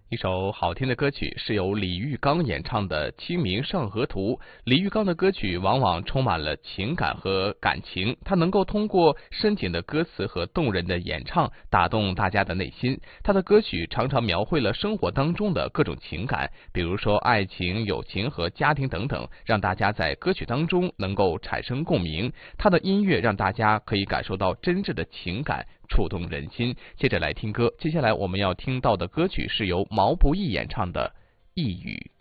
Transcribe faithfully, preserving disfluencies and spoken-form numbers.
一首好听的歌曲是由李玉刚演唱的《清明上河图》。李玉刚的歌曲往往充满了情感和感情，他能够通过深情的歌词和动人的演唱打动大家的内心。他的歌曲常常描绘了生活当中的各种情感，比如说爱情、友情和家庭等等，让大家在歌曲当中能够产生共鸣。他的音乐让大家可以感受到真挚的情感，触动人心。接着来听歌，接下来我们要听到的歌曲是由毛不易演唱的《一语》。